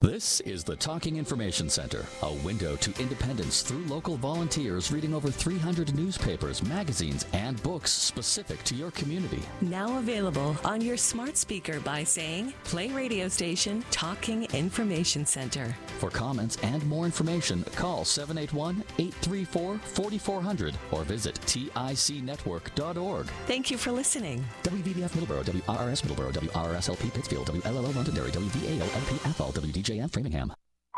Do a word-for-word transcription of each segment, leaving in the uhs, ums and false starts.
This is the Talking Information Center, a window to independence through local volunteers reading over three hundred newspapers, magazines, and books specific to your community. Now available on your smart speaker by saying, play radio station Talking Information Center. For comments and more information, call seven eight one, eight three four, four four zero zero or visit tic network dot org. Thank you for listening. W V B F Middleborough, W R R S Middleborough, W R R S L P Pittsfield, W L L O Londonderry, W V A O L P Athol, W D J M Framingham.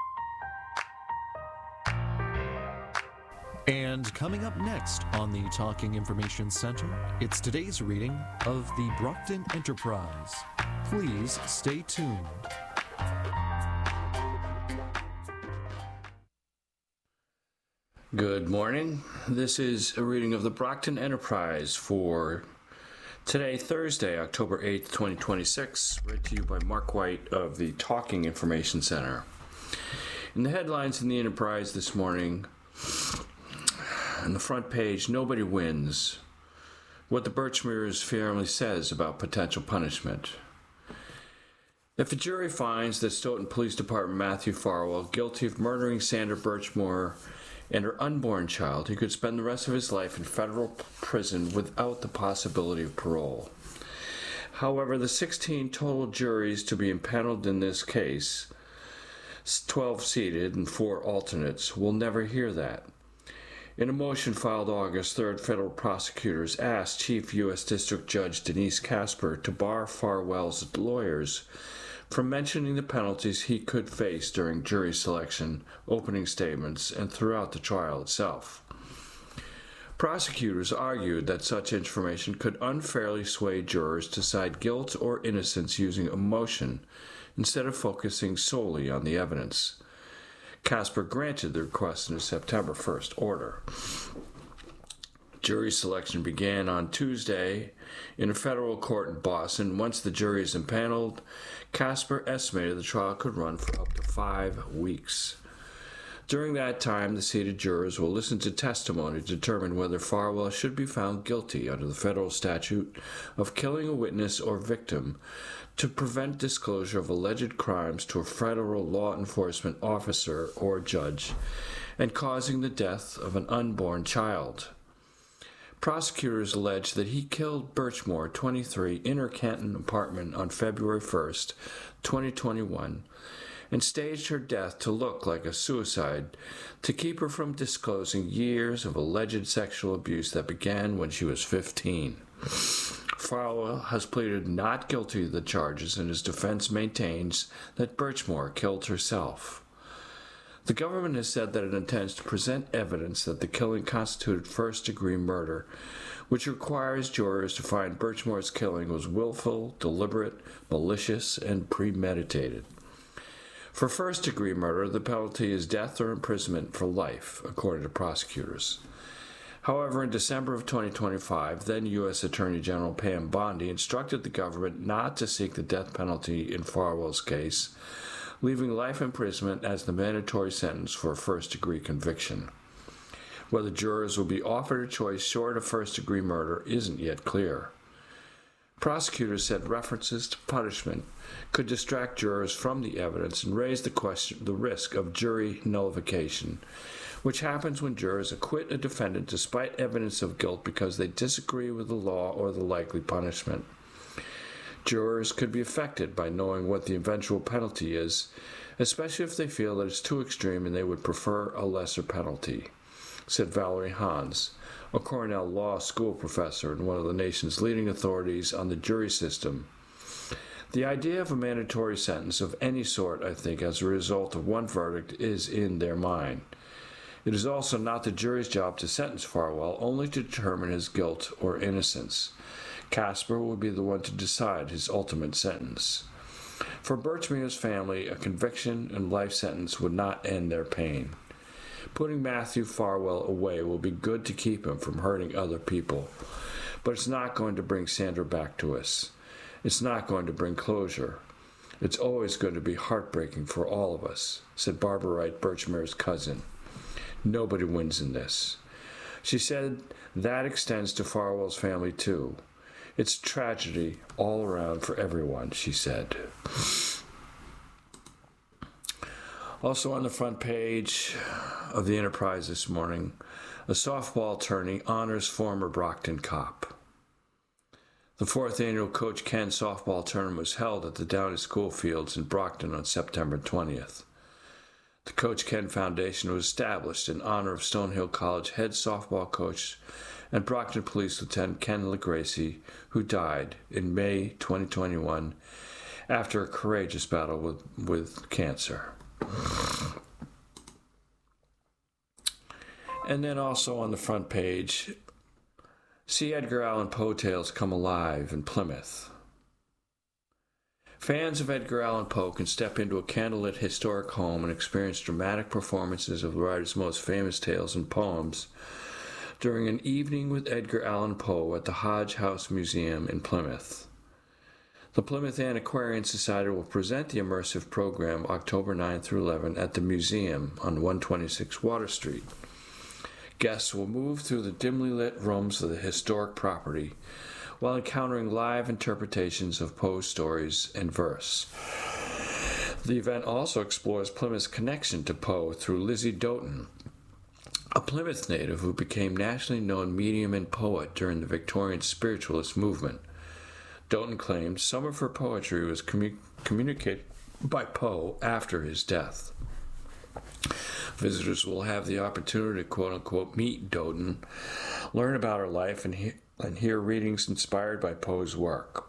And coming up next on the Talking Information Center, it's today's reading of the Brockton Enterprise. Please stay tuned. Good morning. This is a reading of the Brockton Enterprise for today, Thursday, October eighth, twenty twenty-six, read to you by Mark White of the Talking Information Center. In the headlines in the Enterprise this morning, on the front page, nobody wins. What the Birchmere's family says about potential punishment. If a jury finds that Stoughton Police Department Matthew Farwell guilty of murdering Sandra Birchmore and her unborn child, he could spend the rest of his life in federal prison without the possibility of parole. However, the sixteen total juries to be impaneled in this case, twelve seated and four alternates, will never hear that. In a motion filed August third, federal prosecutors asked Chief U S District Judge Denise Casper to bar Farwell's lawyers from mentioning the penalties he could face during jury selection, opening statements, and throughout the trial itself. Prosecutors argued that such information could unfairly sway jurors to side guilt or innocence using emotion instead of focusing solely on the evidence. Casper granted the request in a September first order. Jury selection began on Tuesday in a federal court in Boston. Once the jury is impaneled, Casper estimated the trial could run for up to five weeks. During that time, the seated jurors will listen to testimony to determine whether Farwell should be found guilty under the federal statute of killing a witness or victim to prevent disclosure of alleged crimes to a federal law enforcement officer or judge and causing the death of an unborn child. Prosecutors allege that he killed Birchmore, twenty-three, in her Canton apartment on February first, twenty twenty-one, and staged her death to look like a suicide to keep her from disclosing years of alleged sexual abuse that began when she was fifteen. Farwell has pleaded not guilty of the charges, and his defense maintains that Birchmore killed herself. The government has said that it intends to present evidence that the killing constituted first-degree murder, which requires jurors to find Birchmore's killing was willful, deliberate, malicious, and premeditated. For first-degree murder, the penalty is death or imprisonment for life, according to prosecutors. However, in December of twenty twenty-five, then U S Attorney General Pam Bondi instructed the government not to seek the death penalty in Farwell's case, leaving life imprisonment as the mandatory sentence for a first-degree conviction. Whether jurors will be offered a choice short of first-degree murder isn't yet clear. Prosecutors said references to punishment could distract jurors from the evidence and raise the question, the risk of jury nullification, which happens when jurors acquit a defendant despite evidence of guilt because they disagree with the law or the likely punishment. Jurors could be affected by knowing what the eventual penalty is, especially if they feel that it's too extreme and they would prefer a lesser penalty, said Valerie Hans, a Cornell Law School professor and one of the nation's leading authorities on the jury system. The idea of a mandatory sentence of any sort, I think, as a result of one verdict is in their mind. It is also not the jury's job to sentence Farwell, only to determine his guilt or innocence. Casper will be the one to decide his ultimate sentence. For Birchmere's family, a conviction and life sentence would not end their pain. Putting Matthew Farwell away will be good to keep him from hurting other people, but it's not going to bring Sandra back to us. It's not going to bring closure. It's always going to be heartbreaking for all of us, said Barbara Wright, Birchmere's cousin. Nobody wins in this. She said that extends to Farwell's family, too. It's tragedy all around for everyone, she said. Also on the front page of the Enterprise this morning, a softball tourney honors former Brockton cop. The fourth annual Coach Ken softball tournament was held at the Downey School Fields in Brockton on September twentieth. The Coach Ken Foundation was established in honor of Stonehill College head softball coach and Brockton Police Lieutenant Ken LaGracie, who died in May twenty twenty-one after a courageous battle with, with cancer. And then also on the front page, see Edgar Allan Poe tales come alive in Plymouth. Fans of Edgar Allan Poe can step into a candlelit historic home and experience dramatic performances of the writer's most famous tales and poems during an evening with Edgar Allan Poe at the Hodge House Museum in Plymouth. The Plymouth Antiquarian Society will present the immersive program October ninth through eleventh at the museum on one twenty-six Water Street. Guests will move through the dimly lit rooms of the historic property while encountering live interpretations of Poe's stories and verse. The event also explores Plymouth's connection to Poe through Lizzie Doughton, a Plymouth native who became nationally known medium and poet during the Victorian spiritualist movement. Doughton claimed some of her poetry was commu- communicated by Poe after his death. Visitors will have the opportunity to quote-unquote meet Doughton, learn about her life, and, he- and hear readings inspired by Poe's work.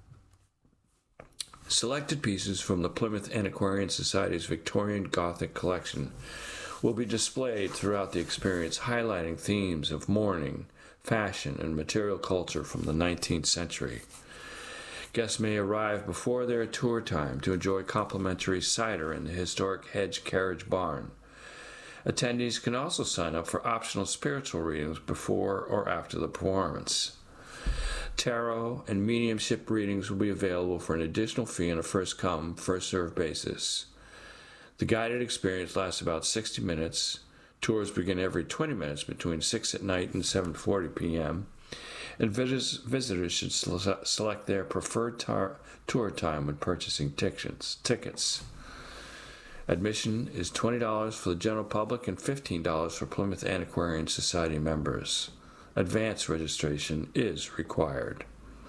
Selected pieces from the Plymouth Antiquarian Society's Victorian Gothic collection will be displayed throughout the experience, highlighting themes of mourning, fashion, and material culture from the nineteenth century. Guests may arrive before their tour time to enjoy complimentary cider in the historic Hedge Carriage Barn. Attendees can also sign up for optional spiritual readings before or after the performance. Tarot and mediumship readings will be available for an additional fee on a first-come, first-served basis. The guided experience lasts about sixty minutes. Tours begin every twenty minutes between six at night and seven forty p.m., and visitors, visitors should select their preferred tar- tour time when purchasing tickets. tickets. Admission is twenty dollars for the general public and fifteen dollars for Plymouth Antiquarian Society members. Advance registration is required.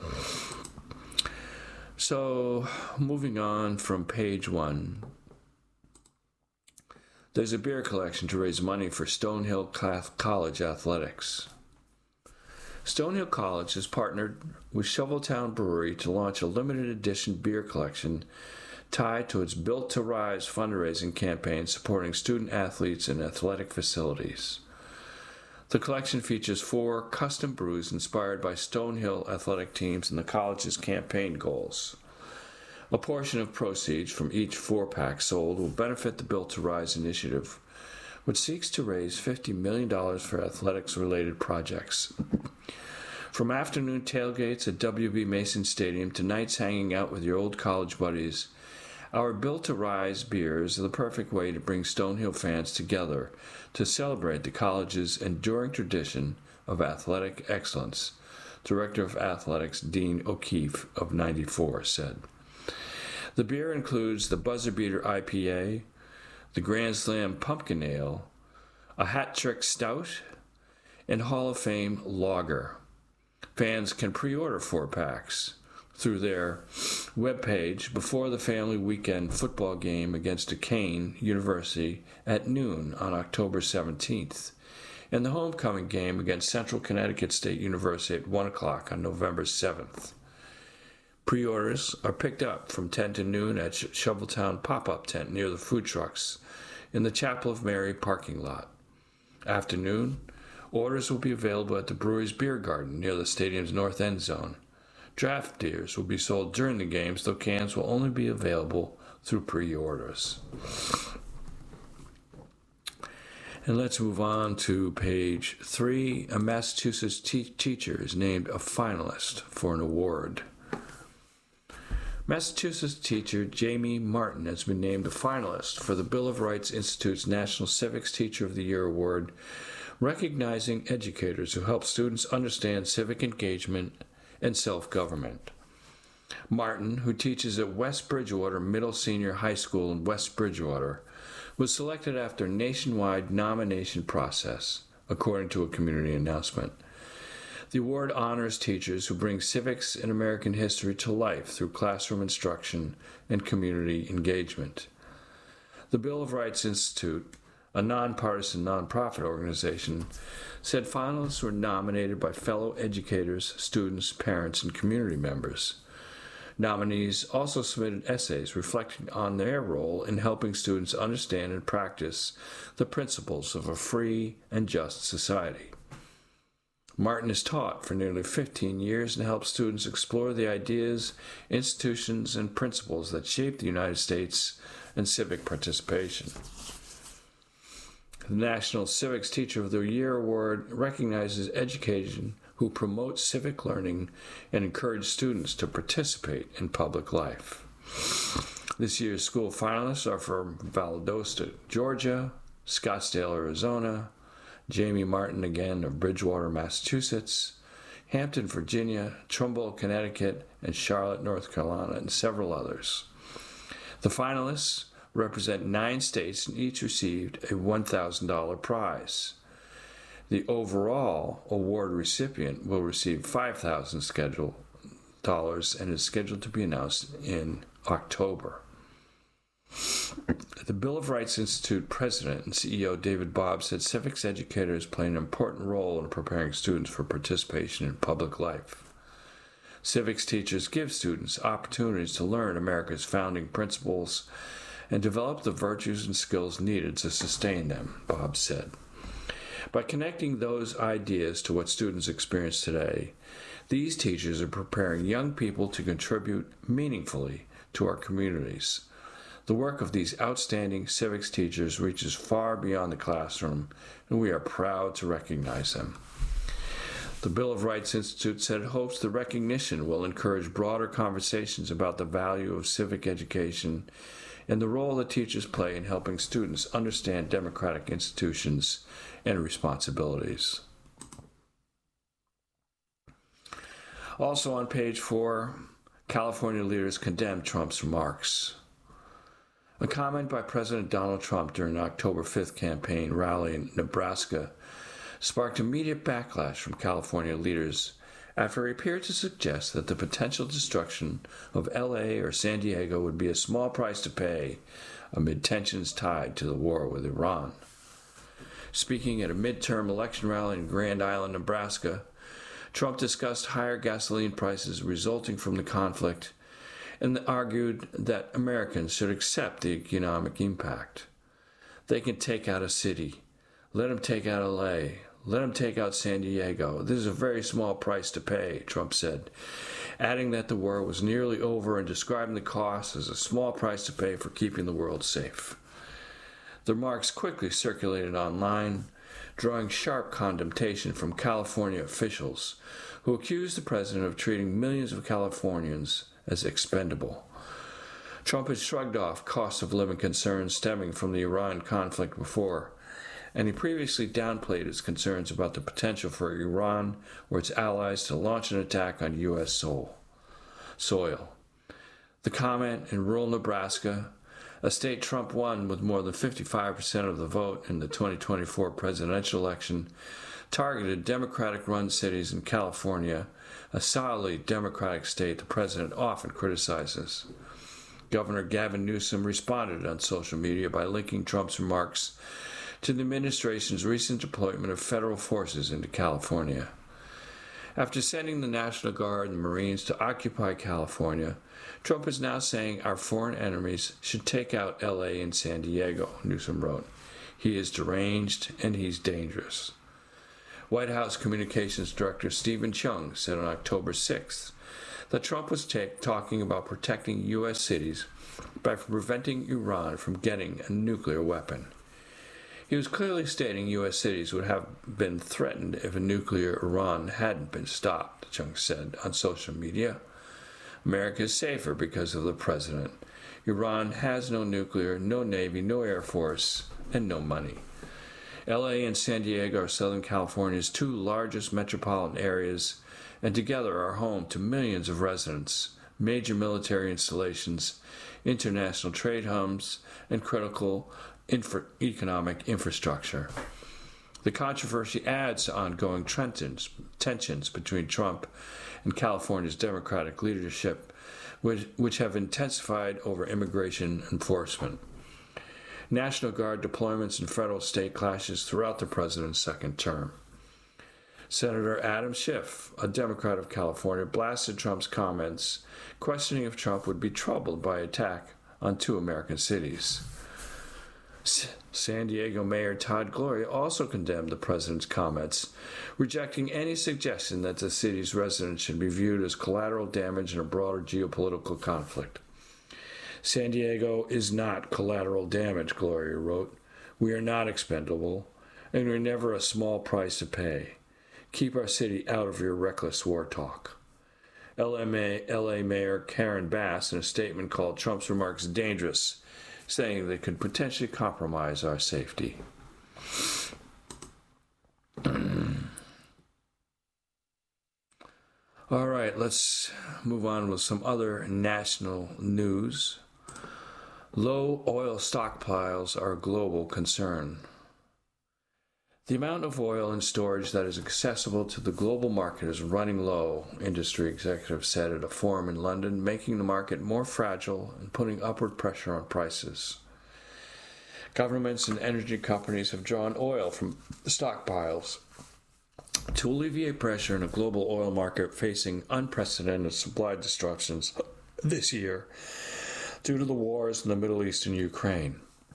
So, moving on from page one, there's a beer collection to raise money for Stonehill College athletics. Stonehill College has partnered with Shoveltown Brewery to launch a limited edition beer collection tied to its Built to Rise fundraising campaign supporting student athletes and athletic facilities. The collection features four custom brews inspired by Stonehill athletic teams and the college's campaign goals. A portion of proceeds from each four-pack sold will benefit the Built to Rise initiative, which seeks to raise fifty million dollars for athletics-related projects. From afternoon tailgates at W B Mason Stadium to nights hanging out with your old college buddies, our Built to Rise beers are the perfect way to bring Stonehill fans together to celebrate the college's enduring tradition of athletic excellence, Director of Athletics Dean O'Keefe of ninety-four said. The beer includes the Buzzer Beater I P A, the Grand Slam Pumpkin Ale, a Hat Trick Stout, and Hall of Fame Lager. Fans can pre-order four packs through their webpage before the family weekend football game against Duquesne University at noon on October seventeenth, and the homecoming game against Central Connecticut State University at one o'clock on November seventh. Pre-orders are picked up from ten to noon at Shoveltown Pop-Up Tent near the food trucks in the Chapel of Mary parking lot. Afternoon, orders will be available at the brewery's beer garden near the stadium's north end zone. Draft beers will be sold during the games, though cans will only be available through pre-orders. And let's move on to page three. A Massachusetts te- teacher is named a finalist for an award. Massachusetts teacher Jamie Martin has been named a finalist for the Bill of Rights Institute's National Civics Teacher of the Year Award, recognizing educators who help students understand civic engagement and self-government. Martin, who teaches at West Bridgewater Middle Senior High School in West Bridgewater, was selected after a nationwide nomination process, according to a community announcement. The award honors teachers who bring civics and American history to life through classroom instruction and community engagement. The Bill of Rights Institute, a nonpartisan nonprofit organization, said finalists were nominated by fellow educators, students, parents, and community members. Nominees also submitted essays reflecting on their role in helping students understand and practice the principles of a free and just society. Martin has taught for nearly fifteen years and helped students explore the ideas, institutions, and principles that shape the United States and civic participation. The National Civics Teacher of the Year Award recognizes education who promote civic learning and encourage students to participate in public life. This year's school finalists are from Valdosta, Georgia, Scottsdale, Arizona, Jamie Martin again of Bridgewater, Massachusetts, Hampton, Virginia, Trumbull, Connecticut, and Charlotte, North Carolina, and several others. The finalists represent nine states and each received a one thousand dollars prize. The overall award recipient will receive five thousand dollars and is scheduled to be announced in October. The Bill of Rights Institute president and C E O David Bobb said civics educators play an important role in preparing students for participation in public life. Civics teachers give students opportunities to learn America's founding principles and develop the virtues and skills needed to sustain them, Bobb said. By connecting those ideas to what students experience today, these teachers are preparing young people to contribute meaningfully to our communities. The work of these outstanding civics teachers reaches far beyond the classroom, and we are proud to recognize them. The Bill of Rights Institute said it hopes the recognition will encourage broader conversations about the value of civic education and the role that teachers play in helping students understand democratic institutions and responsibilities. Also on page four, California leaders condemned Trump's remarks. A comment by President Donald Trump during an October fifth campaign rally in Nebraska sparked immediate backlash from California leaders after he appeared to suggest that the potential destruction of L A or San Diego would be a small price to pay amid tensions tied to the war with Iran. Speaking at a midterm election rally in Grand Island, Nebraska, Trump discussed higher gasoline prices resulting from the conflict and argued that Americans should accept the economic impact. They can take out a city. Let them take out L A. Let them take out San Diego. This is a very small price to pay, Trump said, adding that the war was nearly over and describing the cost as a small price to pay for keeping the world safe. The remarks quickly circulated online, drawing sharp condemnation from California officials who accused the president of treating millions of Californians as expendable. Trump had shrugged off cost of living concerns stemming from the Iran conflict before, and he previously downplayed his concerns about the potential for Iran or its allies to launch an attack on U S soil. The comment in rural Nebraska, a state Trump won with more than fifty-five percent of the vote in the twenty twenty-four presidential election, targeted Democratic-run cities in California, a solidly Democratic state the president often criticizes. Governor Gavin Newsom responded on social media by linking Trump's remarks to the administration's recent deployment of federal forces into California. After sending the National Guard and the Marines to occupy California, Trump is now saying our foreign enemies should take out L A and San Diego, Newsom wrote. He is deranged and he's dangerous. White House Communications Director Stephen Chung said on October sixth that Trump was ta- talking about protecting U S cities by preventing Iran from getting a nuclear weapon. He was clearly stating U S cities would have been threatened if a nuclear Iran hadn't been stopped, Chung said on social media. America is safer because of the president. Iran has no nuclear, no navy, no air force, and no money. L A and San Diego are Southern California's two largest metropolitan areas, and together are home to millions of residents, major military installations, international trade hubs, and critical infra- economic infrastructure. The controversy adds to ongoing tensions, tensions between Trump and California's Democratic leadership, which, which have intensified over immigration enforcement. National Guard deployments and federal-state clashes throughout the president's second term. Senator Adam Schiff, a Democrat of California, blasted Trump's comments, questioning if Trump would be troubled by attack on two American cities. S- San Diego Mayor Todd Gloria also condemned the president's comments, rejecting any suggestion that the city's residents should be viewed as collateral damage in a broader geopolitical conflict. San Diego is not collateral damage, Gloria wrote. We are not expendable, and we're never a small price to pay. Keep our city out of your reckless war talk. L A Mayor Karen Bass, in a statement, called Trump's remarks dangerous, saying they could potentially compromise our safety. All right, let's move on with some other national news. Low oil stockpiles are a global concern. The amount of oil in storage that is accessible to the global market is running low, industry executives said at a forum in London, making the market more fragile and putting upward pressure on prices. Governments and energy companies have drawn oil from the stockpiles to alleviate pressure in a global oil market facing unprecedented supply disruptions this year due to the wars in the Middle East and Ukraine.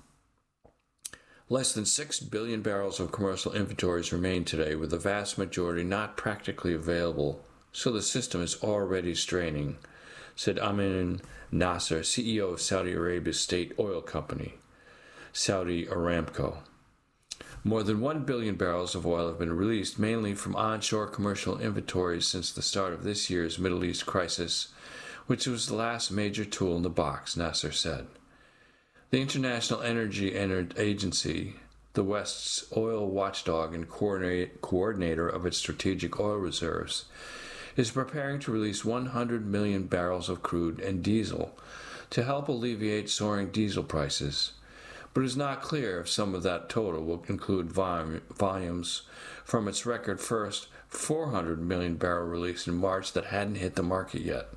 Less than six billion barrels of commercial inventories remain today, with the vast majority not practically available, so the system is already straining, said Amin Nasser, C E O of Saudi Arabia's state oil company, Saudi Aramco. More than one billion barrels of oil have been released, mainly from onshore commercial inventories since the start of this year's Middle East crisis, which was the last major tool in the box, Nasser said. The International Energy Agency, the West's oil watchdog and coordinator of its strategic oil reserves, is preparing to release one hundred million barrels of crude and diesel to help alleviate soaring diesel prices, but it is not clear if some of that total will include volume, volumes from its record first four hundred million barrel release in March that hadn't hit the market yet.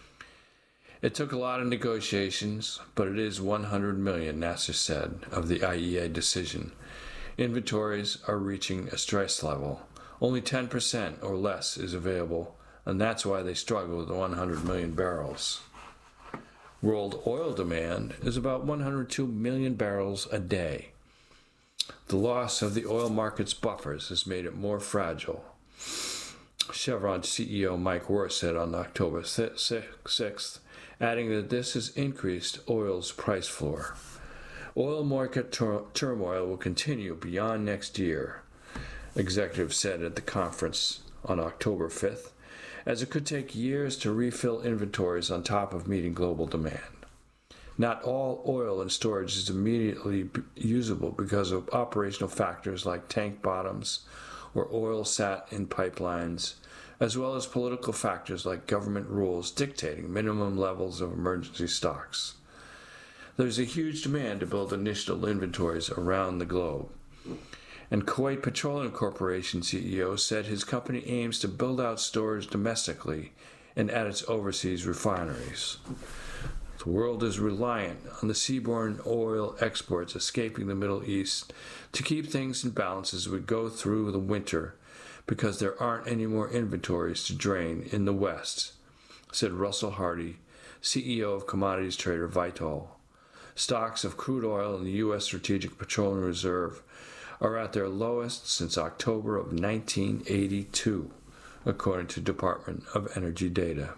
It took a lot of negotiations, but it is one hundred million, Nasser said of the I E A decision. Inventories are reaching a stress level. Only ten percent or less is available, and that's why they struggle with the one hundred million barrels. World oil demand is about one hundred two million barrels a day. The loss of the oil market's buffers has made it more fragile. Chevron C E O Mike Wirth said on October sixth, adding that this has increased oil's price floor. Oil market tur- turmoil will continue beyond next year, executives said at the conference on October fifth, as it could take years to refill inventories on top of meeting global demand. Not all oil in storage is immediately usable because of operational factors like tank bottoms or oil sat in pipelines, as well as political factors like government rules dictating minimum levels of emergency stocks. There's a huge demand to build initial inventories around the globe. And Kuwait Petroleum Corporation C E O said his company aims to build out storage domestically and at its overseas refineries. The world is reliant on the seaborne oil exports escaping the Middle East to keep things in balance as we go through the winter, because there aren't any more inventories to drain in the West, said Russell Hardy, C E O of commodities trader Vitol. Stocks of crude oil in the U S Strategic Petroleum Reserve are at their lowest since October of nineteen eighty-two, according to Department of Energy data.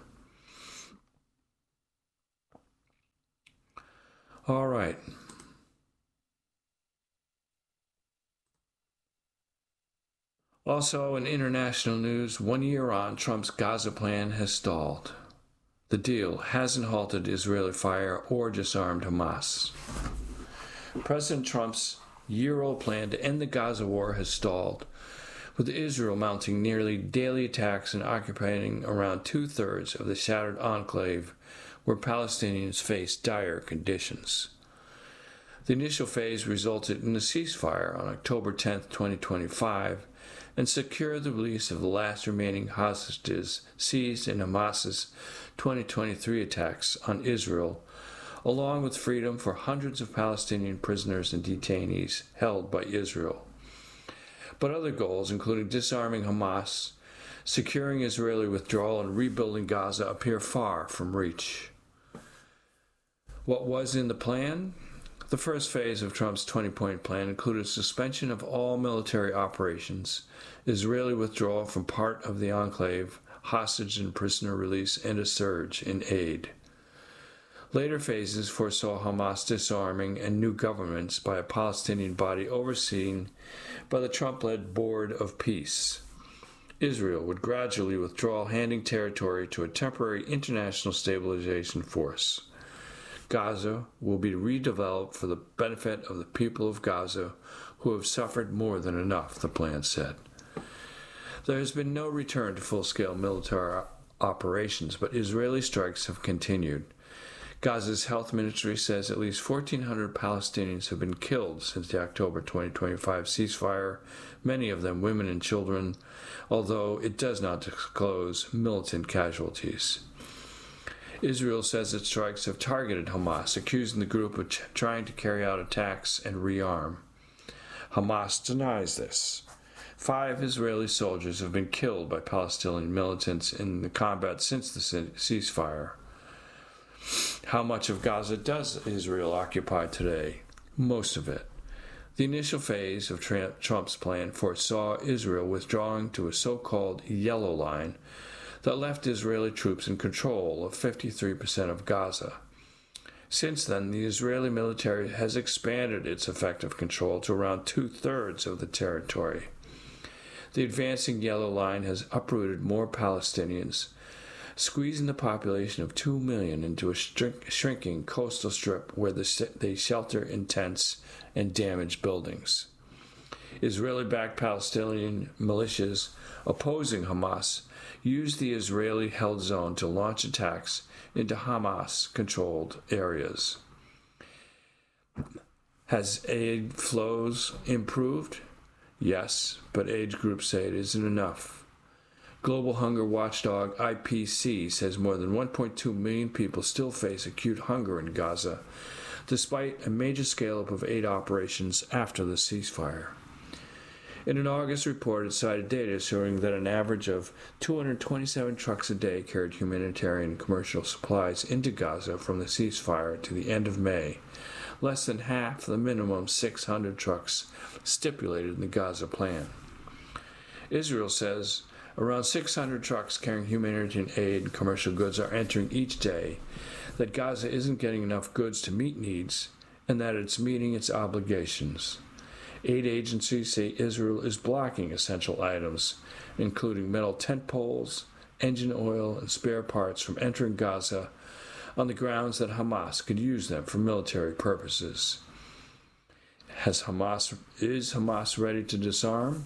All right. Also, in international news, one year on, Trump's Gaza plan has stalled. The deal hasn't halted Israeli fire or disarmed Hamas. President Trump's year-old plan to end the Gaza war has stalled, with Israel mounting nearly daily attacks and occupying around two-thirds of the shattered enclave where Palestinians face dire conditions. The initial phase resulted in a ceasefire on October tenth, twenty twenty-five, and secured the release of the last remaining hostages seized in Hamas's twenty twenty-three attacks on Israel, along with freedom for hundreds of Palestinian prisoners and detainees held by Israel. But other goals, including disarming Hamas, securing Israeli withdrawal, and rebuilding Gaza, appear far from reach. What was in the plan? The first phase of Trump's twenty-point plan included suspension of all military operations, Israeli withdrawal from part of the enclave, hostage and prisoner release, and a surge in aid. Later phases foresaw Hamas disarming and new governments by a Palestinian body overseen by the Trump-led Board of Peace. Israel would gradually withdraw, handing territory to a temporary international stabilization force. Gaza will be redeveloped for the benefit of the people of Gaza, who have suffered more than enough, the plan said. There has been no return to full-scale military operations, but Israeli strikes have continued. Gaza's health ministry says at least fourteen hundred Palestinians have been killed since the October twenty twenty-five ceasefire, many of them women and children, although it does not disclose militant casualties. Israel says its strikes have targeted Hamas, accusing the group of ch- trying to carry out attacks and rearm. Hamas denies this. Five Israeli soldiers have been killed by Palestinian militants in the combat since the ceasefire. How much of Gaza does Israel occupy today? Most of it. The initial phase of Trump's plan foresaw Israel withdrawing to a so-called yellow line that left Israeli troops in control of fifty-three percent of Gaza. Since then, the Israeli military has expanded its effective control to around two-thirds of the territory. The advancing yellow line has uprooted more Palestinians, squeezing the population of two million into a shrink- shrinking coastal strip where the, they shelter in tents and damaged buildings. Israeli-backed Palestinian militias opposing Hamas used the Israeli-held zone to launch attacks into Hamas-controlled areas. Has aid flows improved? Yes, but aid groups say it isn't enough. Global hunger watchdog I P C says more than one point two million people still face acute hunger in Gaza, despite a major scale-up of aid operations after the ceasefire. In an August report, it cited data showing that an average of two hundred twenty-seven trucks a day carried humanitarian and commercial supplies into Gaza from the ceasefire to the end of May, less than half the minimum six hundred trucks stipulated in the Gaza plan. Israel says around six hundred trucks carrying humanitarian aid and commercial goods are entering each day, that Gaza isn't getting enough goods to meet needs, and that it's meeting its obligations. Aid agencies say Israel is blocking essential items, including metal tent poles, engine oil, and spare parts from entering Gaza on the grounds that Hamas could use them for military purposes. Has Hamas, is Hamas ready to disarm?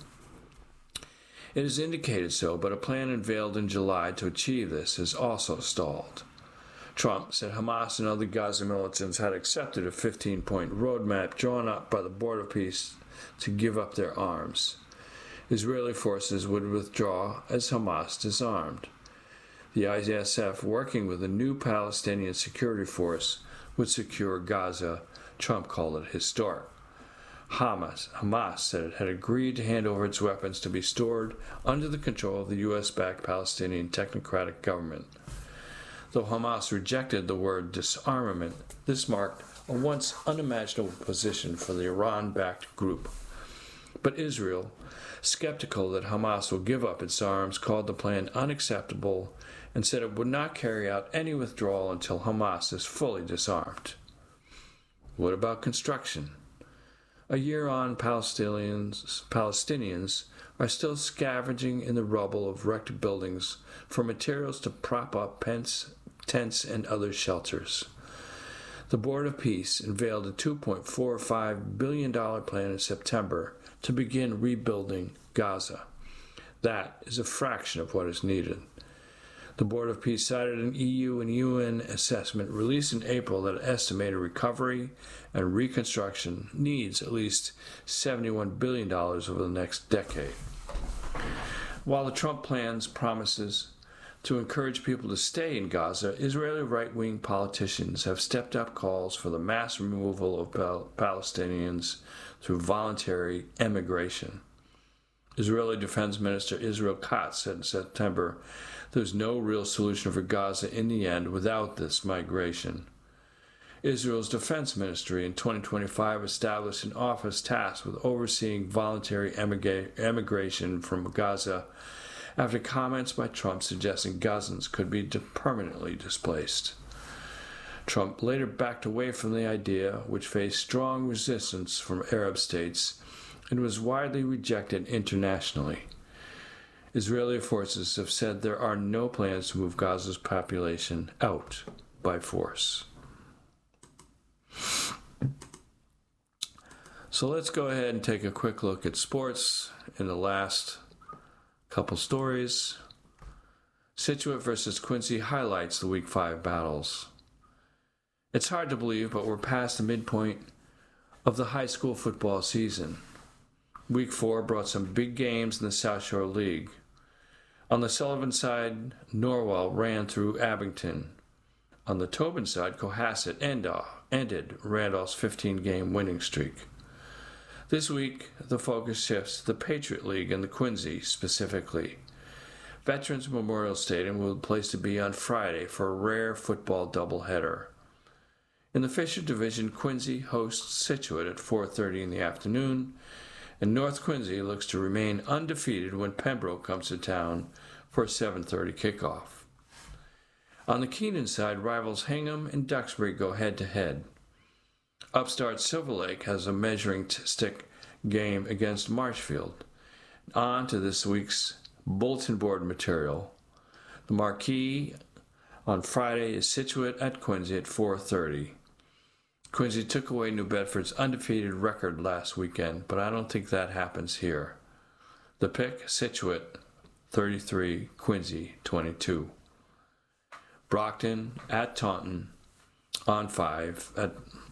It has indicated so, but a plan unveiled in July to achieve this has also stalled. Trump said Hamas and other Gaza militants had accepted a fifteen-point roadmap drawn up by the Board of Peace to give up their arms. Israeli forces would withdraw as Hamas disarmed. The I S F, working with a new Palestinian security force, would secure Gaza. Trump called it historic. Hamas, Hamas said it had agreed to hand over its weapons to be stored under the control of the U S-backed Palestinian technocratic government. Though Hamas rejected the word disarmament, this marked a once unimaginable position for the Iran-backed group. But Israel, skeptical that Hamas will give up its arms, called the plan unacceptable and said it would not carry out any withdrawal until Hamas is fully disarmed. What about construction? A year on, Palestinians, Palestinians are still scavenging in the rubble of wrecked buildings for materials to prop up pens, tents and other shelters. The Board of Peace unveiled a two point four five billion dollars plan in September to begin rebuilding Gaza. That is a fraction of what is needed. The Board of Peace cited an E U and U N assessment released in April that estimated recovery and reconstruction needs at least seventy-one billion dollars over the next decade. While the Trump plans promises to encourage people to stay in Gaza, Israeli right-wing politicians have stepped up calls for the mass removal of Pal- Palestinians through voluntary emigration. Israeli Defense Minister Israel Katz said in September there's no real solution for Gaza in the end without this migration. Israel's defense ministry in twenty twenty-five established an office tasked with overseeing voluntary emigra- emigration from Gaza after comments by Trump suggesting Gazans could be permanently displaced. Trump later backed away from the idea, which faced strong resistance from Arab states and was widely rejected internationally. Israeli forces have said there are no plans to move Gaza's population out by force. So let's go ahead and take a quick look at sports in the last couple stories. Scituate versus Quincy highlights the Week five battles. It's hard to believe, but we're past the midpoint of the high school football season. Week four brought some big games in the South Shore League. On the Sullivan side, Norwell ran through Abington. On the Tobin side, Cohasset ended Randolph's fifteen-game winning streak. This week, the focus shifts to the Patriot League and the Quincy specifically. Veterans Memorial Stadium will be the place to be on Friday for a rare football doubleheader. In the Fisher Division, Quincy hosts Scituate at four thirty in the afternoon, and North Quincy looks to remain undefeated when Pembroke comes to town for a seven thirty kickoff. On the Keenan side, rivals Hingham and Duxbury go head-to-head. Upstart Silver Lake has a measuring stick game against Marshfield. On to this week's bulletin board material. The marquee on Friday is Scituate at Quincy at four thirty. Quincy took away New Bedford's undefeated record last weekend, but I don't think that happens here. The pick, Scituate thirty-three, Quincy twenty-two. Brockton at Taunton on five. At,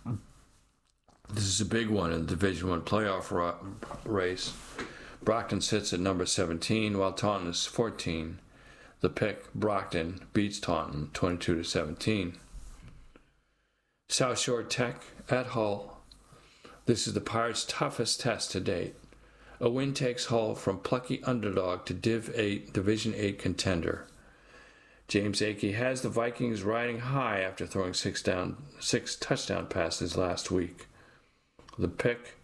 this is a big one in the Division One playoff ra- race. Brockton sits at number seventeen, while Taunton is fourteen. The pick, Brockton, beats Taunton twenty-two to seventeen. South Shore Tech at Hull. This is the Pirates' toughest test to date. A win takes Hull from plucky underdog to Div eight, Division eight contender. James Akey has the Vikings riding high after throwing six down, six touchdown passes last week. The pick,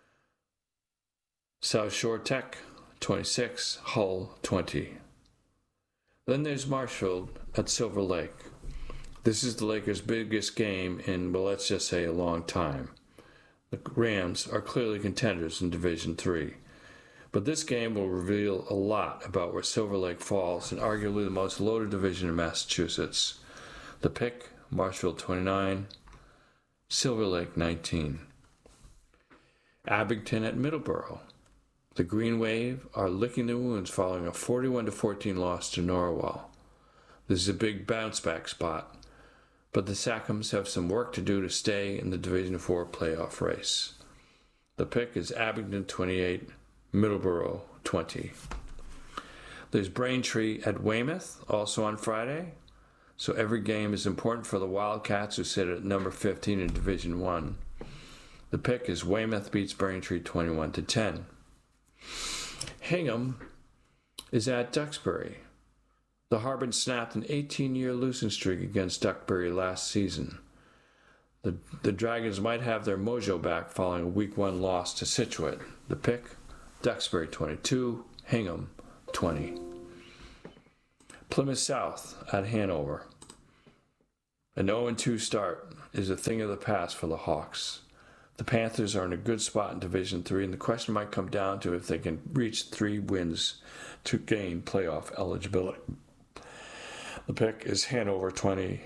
South Shore Tech, twenty-six, Hull, twenty. Then there's Marshfield at Silver Lake. This is the Lakers' biggest game in, well, let's just say a long time. The Rams are clearly contenders in Division three. But this game will reveal a lot about where Silver Lake falls in arguably the most loaded division in Massachusetts. The pick, Marshfield twenty-nine, Silver Lake nineteen. Abington at Middleborough. The Green Wave are licking their wounds following a forty-one to fourteen loss to Norwell. This is a big bounce-back spot, but the Sackhams have some work to do to stay in the Division four playoff race. The pick is Abington twenty-eight, Middleborough twenty. There's Braintree at Weymouth, also on Friday, so every game is important for the Wildcats, who sit at number fifteen in Division one. The pick is Weymouth beats Braintree twenty-one to ten. Hingham is at Duxbury. The Harbin snapped an eighteen-year losing streak against Duxbury last season. The, the Dragons might have their mojo back following a week one loss to Scituate. The pick, Duxbury twenty-two, Hingham twenty. Plymouth South at Hanover. An oh and two start is a thing of the past for the Hawks. The Panthers are in a good spot in Division three, and the question might come down to if they can reach three wins to gain playoff eligibility. The pick is Hanover twenty,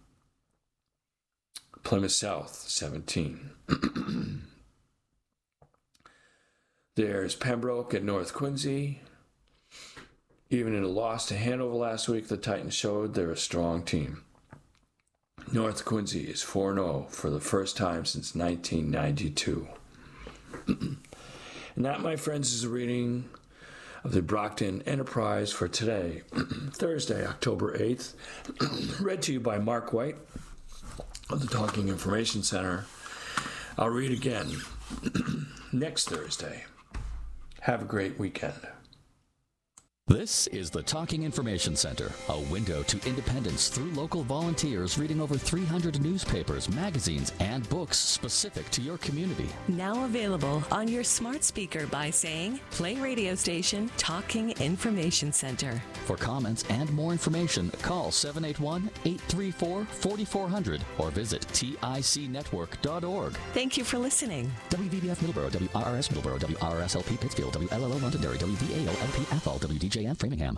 Plymouth South seventeen. There's Pembroke at North Quincy. Even in a loss to Hanover last week, the Titans showed they're a strong team. North Quincy is four and oh for the first time since nineteen ninety-two. And that, my friends, is a reading of the Brockton Enterprise for today, Thursday, October eighth, read to you by Mark White of the Talking Information Center. I'll read again next Thursday. Have a great weekend. This is the Talking Information Center, a window to independence through local volunteers reading over three hundred newspapers, magazines, and books specific to your community. Now available on your smart speaker by saying, play radio station Talking Information Center. For comments and more information, call seven eight one, eight three four, four four zero zero or visit tic network dot org. Thank you for listening. W V B F Middleborough, W R R S Middleborough, W R R S L P Pittsfield, W L L O Londonderry, W V A L L P Athol, W D J N Framingham.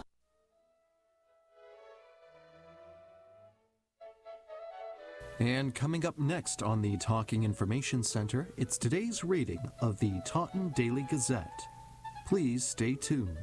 And coming up next on the Talking Information Center, it's today's reading of the Taunton Daily Gazette. Please stay tuned.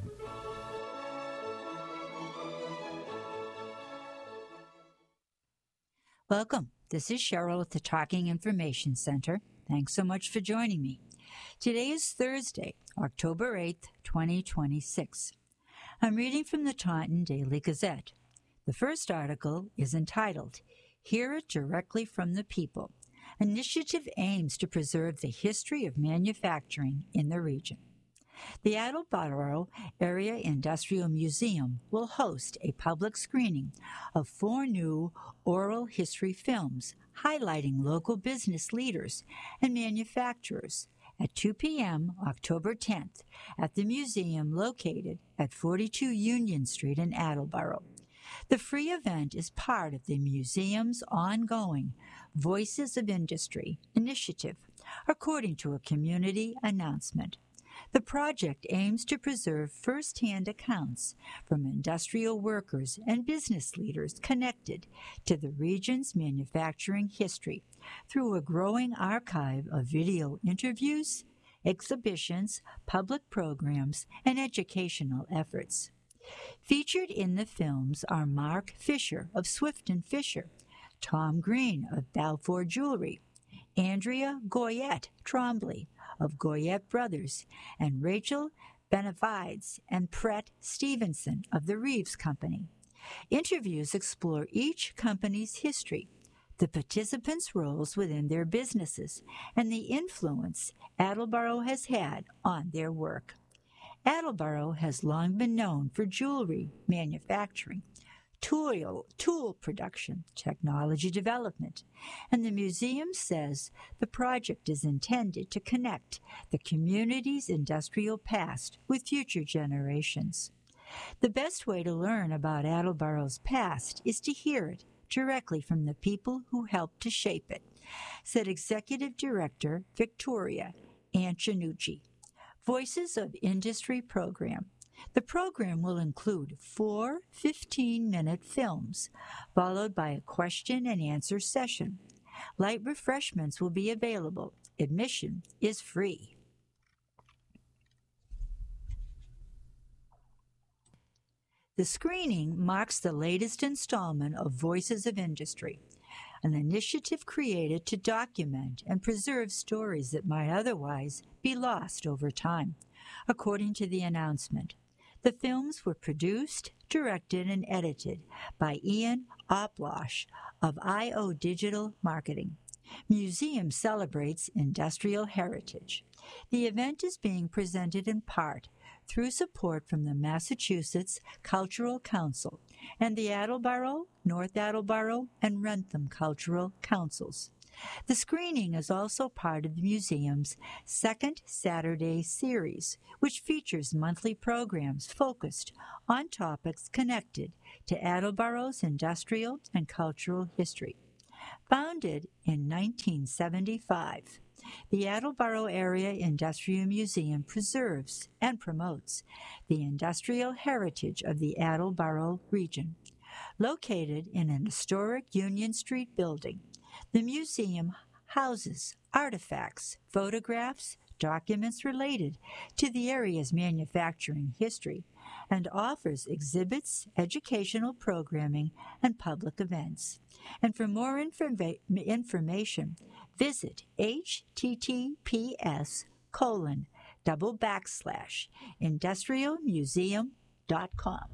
Welcome. This is Cheryl at the Talking Information Center. Thanks so much for joining me. Today is Thursday, October eighth, twenty twenty-six. I'm reading from the Taunton Daily Gazette. The first article is entitled, Hear It Directly from the People. Initiative aims to preserve the history of manufacturing in the region. The Attleboro Area Industrial Museum will host a public screening of four new oral history films highlighting local business leaders and manufacturers at two p.m. October tenth at the museum located at forty-two Union Street in Attleboro. The free event is part of the museum's ongoing Voices of Industry initiative, according to a community announcement. The project aims to preserve first-hand accounts from industrial workers and business leaders connected to the region's manufacturing history through a growing archive of video interviews, exhibitions, public programs, and educational efforts. Featured in the films are Mark Fisher of Swift and Fisher, Tom Green of Balfour Jewelry, Andrea Goyette Trombley of Goyette Brothers, and Rachel Benavides and Pret Stevenson of the Reeves Company. Interviews explore each company's history, the participants' roles within their businesses, and the influence Attleboro has had on their work. Attleboro has long been known for jewelry manufacturing, tool, tool production, technology development, and the museum says the project is intended to connect the community's industrial past with future generations. The best way to learn about Attleboro's past is to hear it directly from the people who helped to shape it, said Executive Director Victoria Antonucci. Voices of Industry program. The program will include four fifteen-minute films, followed by a question and answer session. Light refreshments will be available. Admission is free. The screening marks the latest installment of Voices of Industry, an initiative created to document and preserve stories that might otherwise be lost over time. According to the announcement, the films were produced, directed, and edited by Ian Oplosh of I O Digital Marketing. Museum celebrates industrial heritage. The event is being presented in part through support from the Massachusetts Cultural Council and the Attleboro, North Attleboro, and Wrentham Cultural Councils. The screening is also part of the museum's Second Saturday series, which features monthly programs focused on topics connected to Attleboro's industrial and cultural history. Founded in nineteen seventy-five, the Attleboro Area Industrial Museum preserves and promotes the industrial heritage of the Attleboro region. Located in an historic Union Street building, the museum houses artifacts, photographs, documents related to the area's manufacturing history, and offers exhibits, educational programming, and public events. And for more informa- information, visit https colon double backslash industrial museum dot com.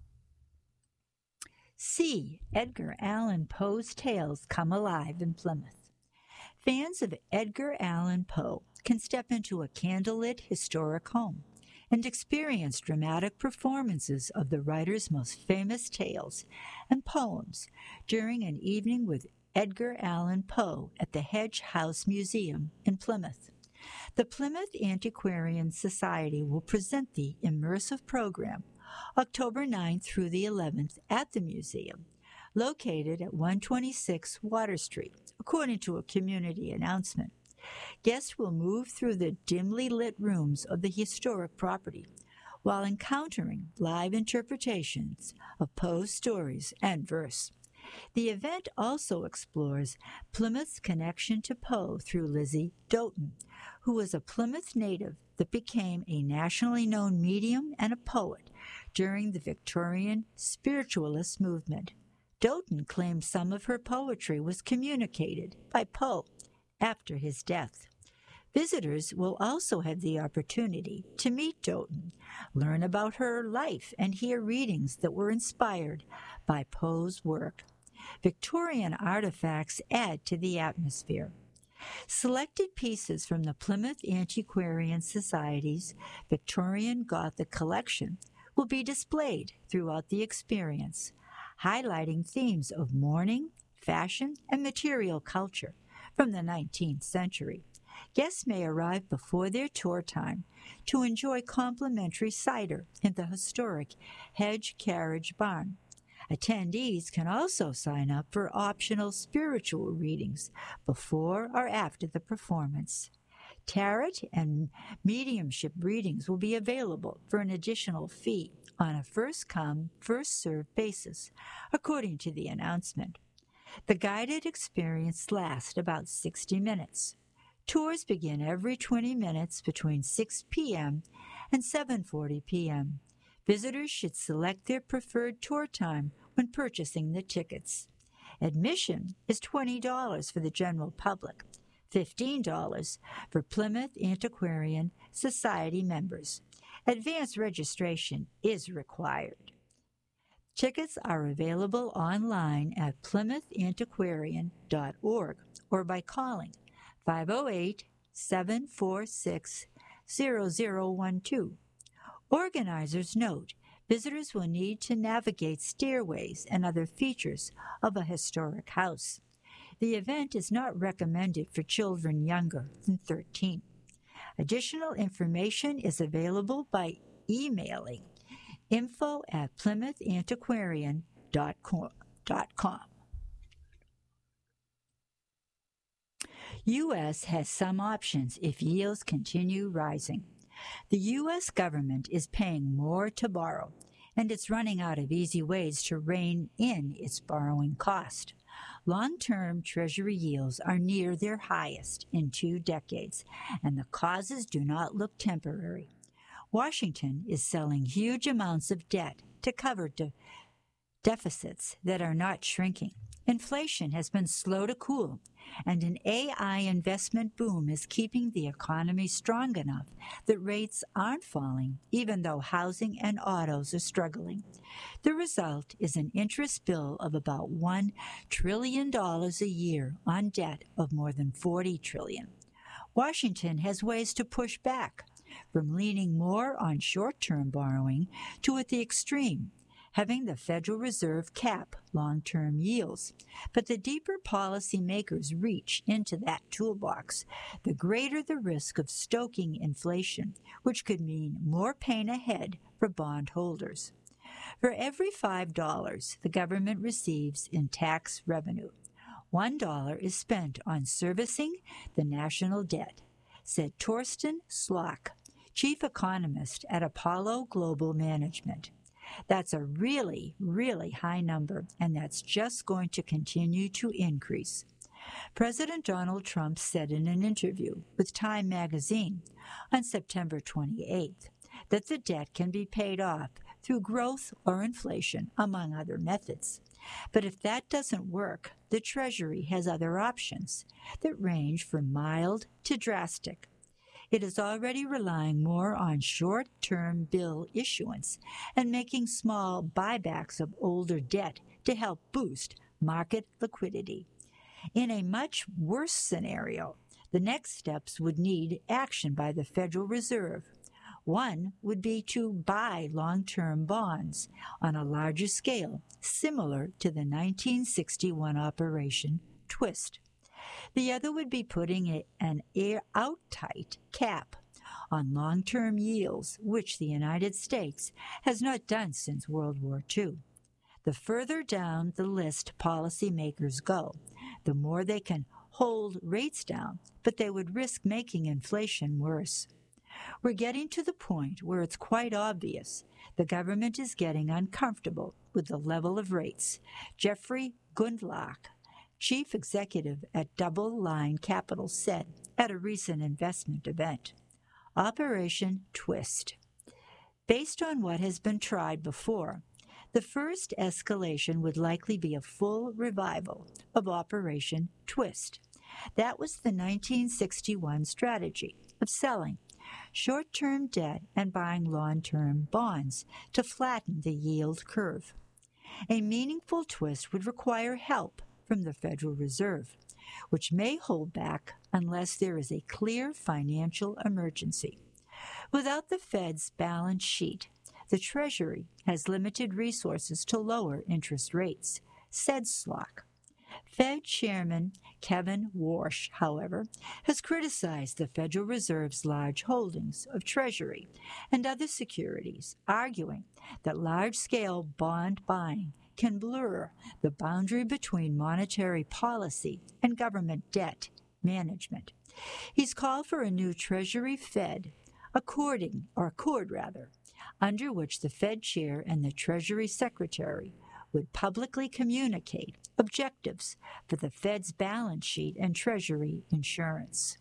See Edgar Allan Poe's tales come alive in Plymouth. Fans of Edgar Allan Poe can step into a candlelit historic home and experience dramatic performances of the writer's most famous tales and poems during an evening with Edgar Allan Poe at the Hedge House Museum in Plymouth. The Plymouth Antiquarian Society will present the immersive program October ninth through the eleventh at the museum, located at one twenty-six Water Street, according to a community announcement. Guests will move through the dimly lit rooms of the historic property while encountering live interpretations of Poe's stories and verse. The event also explores Plymouth's connection to Poe through Lizzie Doughton, who was a Plymouth native that became a nationally known medium and a poet during the Victorian spiritualist movement. Doughton claimed some of her poetry was communicated by Poe after his death. Visitors will also have the opportunity to meet Doughton, learn about her life, and hear readings that were inspired by Poe's work. Victorian artifacts add to the atmosphere. Selected pieces from the Plymouth Antiquarian Society's Victorian Gothic collection will be displayed throughout the experience, highlighting themes of mourning, fashion, and material culture from the nineteenth century. Guests may arrive before their tour time to enjoy complimentary cider in the historic Hedge Carriage Barn. Attendees can also sign up for optional spiritual readings before or after the performance. Tarot and mediumship readings will be available for an additional fee on a first-come, first-served basis, according to the announcement. The guided experience lasts about sixty minutes. Tours begin every twenty minutes between six p.m. and seven forty p.m. Visitors should select their preferred tour time when purchasing the tickets. Admission is twenty dollars for the general public, fifteen dollars for Plymouth Antiquarian Society members. Advance registration is required. Tickets are available online at plymouth antiquarian dot org or by calling five oh eight, seven four six, zero zero one two. Organizers note visitors will need to navigate stairways and other features of a historic house. The event is not recommended for children younger than thirteen. Additional information is available by emailing info at plymouth antiquarian dot com. U S has some options if yields continue rising. The U S government is paying more to borrow, and it's running out of easy ways to rein in its borrowing cost. Long-term Treasury yields are near their highest in two decades, and the causes do not look temporary. Washington is selling huge amounts of debt to cover de- deficits that are not shrinking. Inflation has been slow to cool, and an A I investment boom is keeping the economy strong enough that rates aren't falling, even though housing and autos are struggling. The result is an interest bill of about one trillion dollars a year on debt of more than forty trillion dollars. Washington has ways to push back, from leaning more on short-term borrowing to, at the extreme, having the Federal Reserve cap long-term yields. But the deeper policymakers reach into that toolbox, the greater the risk of stoking inflation, which could mean more pain ahead for bondholders. For every five dollars the government receives in tax revenue, one dollar is spent on servicing the national debt, said Torsten Slock, chief economist at Apollo Global Management. That's a really, really high number, and that's just going to continue to increase. President Donald Trump said in an interview with Time magazine on September twenty-eighth that the debt can be paid off through growth or inflation, among other methods. But if that doesn't work, the Treasury has other options that range from mild to drastic. It is already relying more on short-term bill issuance and making small buybacks of older debt to help boost market liquidity. In a much worse scenario, the next steps would need action by the Federal Reserve. One would be to buy long-term bonds on a larger scale, similar to the nineteen sixty-one Operation Twist. The other would be putting a, an air-out-tight cap on long-term yields, which the United States has not done since World War Two. The further down the list policymakers go, the more they can hold rates down, but they would risk making inflation worse. We're getting to the point where it's quite obvious the government is getting uncomfortable with the level of rates. Jeffrey Gundlach, chief executive at Double Line Capital, said at a recent investment event. Operation Twist. Based on what has been tried before, the first escalation would likely be a full revival of Operation Twist. That was the nineteen sixty-one strategy of selling short-term debt and buying long-term bonds to flatten the yield curve. A meaningful twist would require help from the Federal Reserve, which may hold back unless there is a clear financial emergency. Without the Fed's balance sheet, the Treasury has limited resources to lower interest rates, said Slock. Fed Chairman Kevin Warsh, however, has criticized the Federal Reserve's large holdings of Treasury and other securities, arguing that large-scale bond buying can blur the boundary between monetary policy and government debt management. He's called for a new Treasury Fed, according, or accord rather, under which the Fed chair and the Treasury Secretary would publicly communicate objectives for the Fed's balance sheet and Treasury insurance.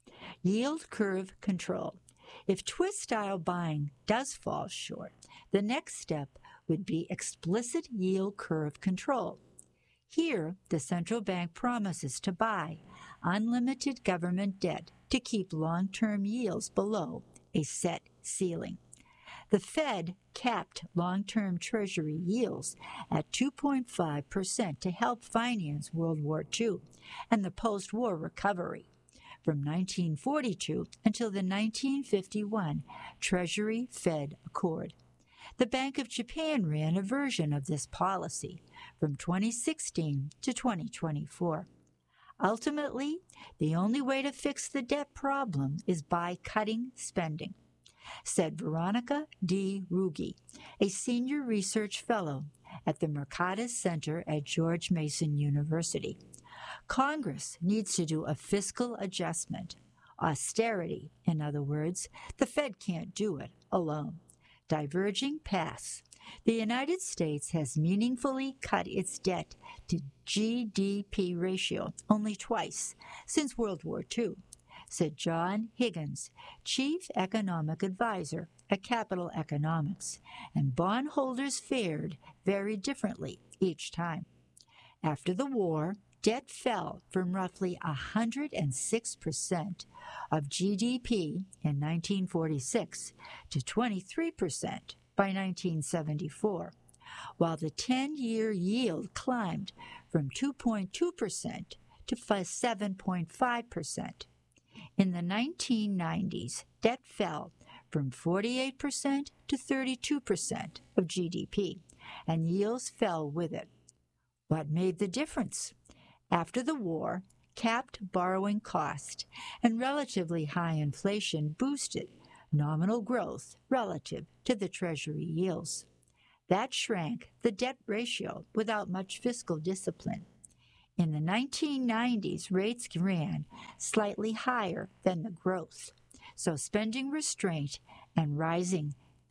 Yield curve control. If twist-style buying does fall short, the next step would be explicit yield curve control. Here, the central bank promises to buy unlimited government debt to keep long-term yields below a set ceiling. The Fed capped long-term Treasury yields at two point five percent to help finance World War Two and the post-war recovery. From nineteen forty-two until the nineteen fifty-one Treasury-Fed Accord. The Bank of Japan ran a version of this policy from twenty sixteen to twenty twenty-four. Ultimately, the only way to fix the debt problem is by cutting spending, said Veronica D. Rugi, a senior research fellow at the Mercatus Center at George Mason University. Congress needs to do a fiscal adjustment, austerity, in other words. The Fed can't do it alone. Diverging paths. The United States has meaningfully cut its debt to G D P ratio only twice since World War Two, said John Higgins, Chief Economic Advisor at Capital Economics, and bondholders fared very differently each time. After the war, debt fell from roughly one hundred six percent of G D P in nineteen forty-six to twenty-three percent by nineteen seventy-four, while the ten-year yield climbed from two point two percent to seven point five percent. In the nineteen nineties, debt fell from forty-eight percent to thirty-two percent of G D P, and yields fell with it. What made the difference? After the war, capped borrowing cost and relatively high inflation boosted nominal growth relative to the Treasury yields. That shrank the debt ratio without much fiscal discipline. In the nineteen nineties, rates ran slightly higher than the growth, so spending restraint and rising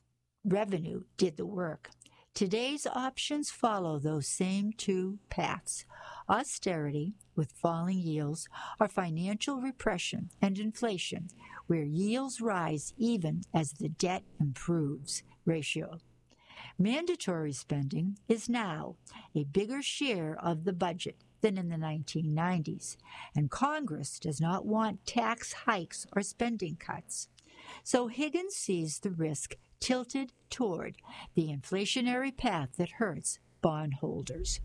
revenue did the work. Today's options follow those same two paths: austerity with falling yields, or financial repression and inflation, where yields rise even as the debt improves ratio. Mandatory spending is now a bigger share of the budget than in the nineteen nineties, and Congress does not want tax hikes or spending cuts. So Higgins sees the risk tilted toward the inflationary path that hurts bondholders.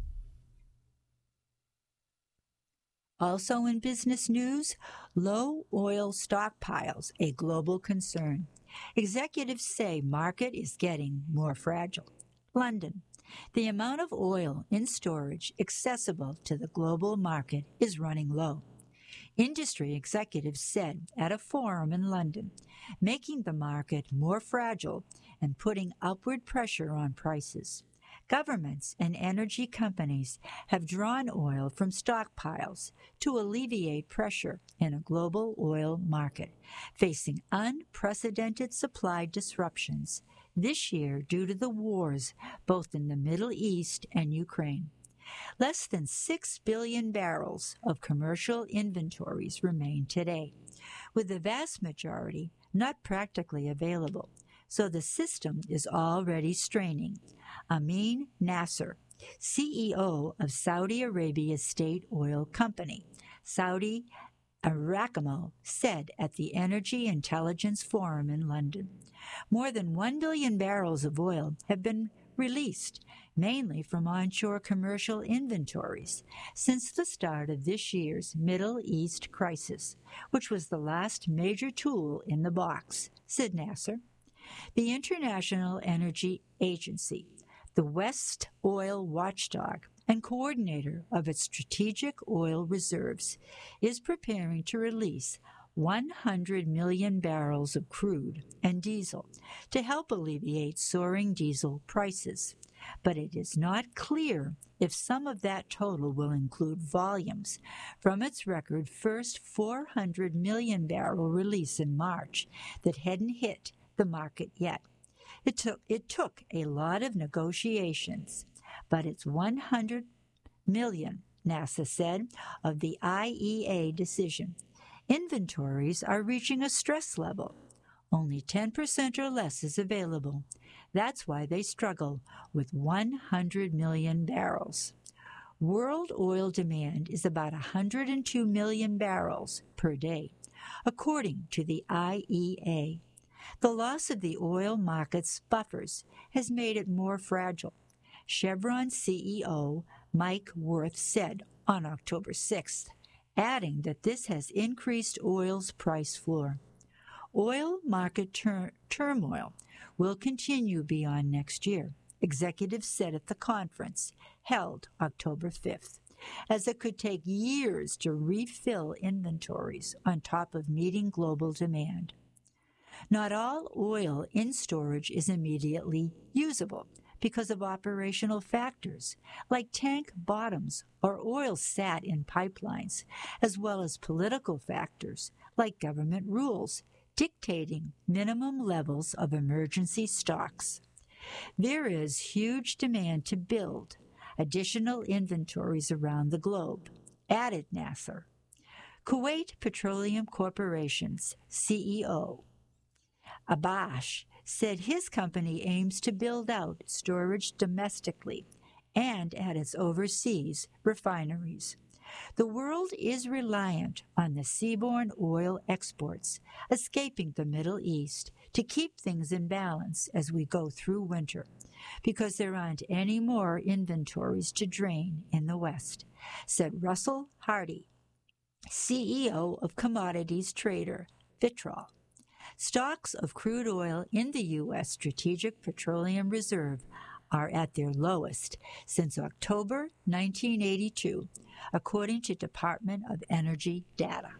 Also in business news, low oil stockpiles, a global concern. Executives say market is getting more fragile. London. The amount of oil in storage accessible to the global market is running low. Industry executives said at a forum in London, making the market more fragile and putting upward pressure on prices. Governments and energy companies have drawn oil from stockpiles to alleviate pressure in a global oil market, facing unprecedented supply disruptions this year due to the wars both in the Middle East and Ukraine. Less than six billion barrels of commercial inventories remain today, with the vast majority not practically available, so the system is already straining. Amin Nasser, C E O of Saudi Arabia's state oil company, Saudi Aramco, said at the Energy Intelligence Forum in London. More than one billion barrels of oil have been released, mainly from onshore commercial inventories, since the start of this year's Middle East crisis, which was the last major tool in the box, said Nasser. The International Energy Agency, the West Oil Watchdog and coordinator of its strategic oil reserves, is preparing to release one hundred million barrels of crude and diesel to help alleviate soaring diesel prices. But it is not clear if some of that total will include volumes from its record first four hundred million barrel release in March that hadn't hit the market yet. It took, it took a lot of negotiations, but it's one hundred million, NASA said, of the I E A decision. Inventories are reaching a stress level. Only ten percent or less is available. That's why they struggle with one hundred million barrels. World oil demand is about one hundred two million barrels per day, according to the I E A. The loss of the oil market's buffers has made it more fragile. Chevron C E O Mike Wirth said on October sixth, adding that this has increased oil's price floor. Oil market tur- turmoil will continue beyond next year, executives said at the conference held October fifth, as it could take years to refill inventories on top of meeting global demand. Not all oil in storage is immediately usable because of operational factors like tank bottoms or oil sat in pipelines, as well as political factors like government rules dictating minimum levels of emergency stocks. There is huge demand to build additional inventories around the globe, added Nasser. Kuwait Petroleum Corporation's C E O Abash said his company aims to build out storage domestically and at its overseas refineries. The world is reliant on the seaborne oil exports escaping the Middle East to keep things in balance as we go through winter, because there aren't any more inventories to drain in the West, said Russell Hardy, C E O of commodities trader Vitol. Stocks of crude oil in the U S Strategic Petroleum Reserve are at their lowest since October nineteen eighty-two, according to Department of Energy data.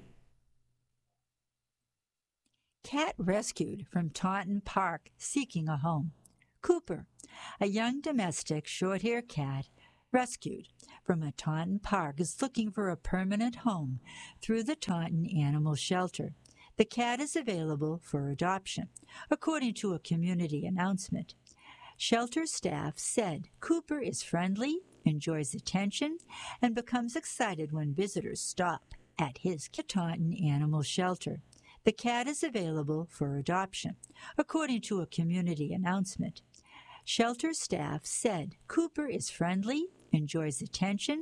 Cat rescued from Taunton Park seeking a home. Cooper, a young domestic short-haired cat rescued from a Taunton Park, is looking for a permanent home through the Taunton Animal Shelter. The cat is available for adoption, according to a community announcement. Shelter staff said Cooper is friendly, enjoys attention, and becomes excited when visitors stop at his Taunton Animal Shelter. The cat is available for adoption, according to a community announcement. Shelter staff said Cooper is friendly, enjoys attention,